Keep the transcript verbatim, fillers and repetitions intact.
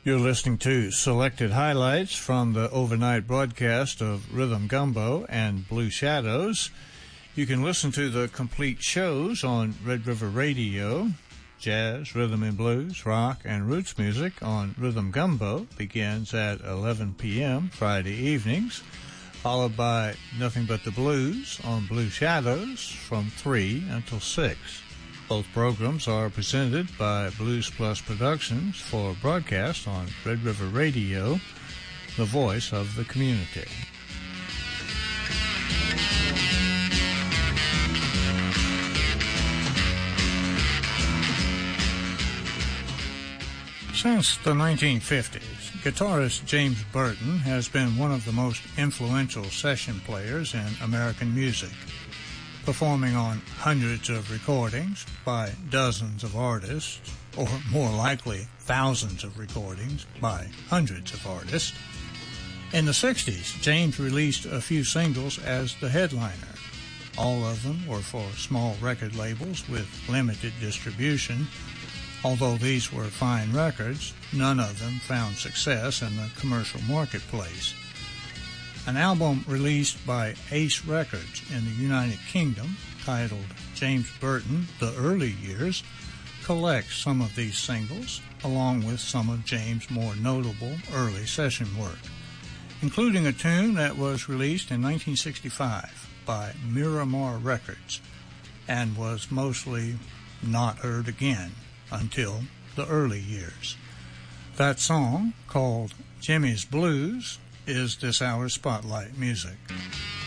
You're listening to selected highlights from the overnight broadcast of Rhythm Gumbo and Blue Shadows. You can listen to the complete shows on Red River Radio. Jazz, rhythm and blues, rock, and roots music on Rhythm Gumbo begins at eleven p.m. Friday evenings, followed by Nothing But the Blues on Blue Shadows from three until six. Both programs are presented by Blues Plus Productions for broadcast on Red River Radio, the voice of the community. Since the nineteen fifties, guitarist James Burton has been one of the most influential session players in American music, performing on hundreds of recordings by dozens of artists, or more likely thousands of recordings by hundreds of artists. In the sixties, James released a few singles as the headliner. All of them were for small record labels with limited distribution. Although these were fine records, none of them found success in the commercial marketplace. An album released by Ace Records in the United Kingdom, titled James Burton, The Early Years, collects some of these singles, along with some of James' more notable early session work, including a tune that was released in nineteen sixty-five by Miramar Records and was mostly not heard again until the early years. That song, called Jimmy's Blues, is this hour's Spotlight music.